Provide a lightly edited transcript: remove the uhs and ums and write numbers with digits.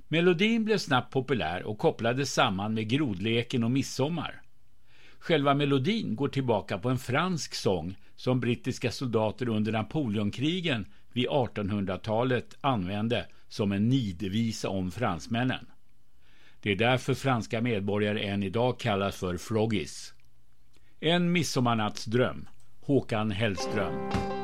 Melodin blev snabbt populär och kopplades samman med grodleken och midsommar. Själva melodin går tillbaka på en fransk sång som brittiska soldater under Napoleonkrigen vid 1800-talet använde som en nidvisa om fransmännen. Det är därför franska medborgare än idag kallas för froggies. En midsommarnattsdröm. Håkan Hellström.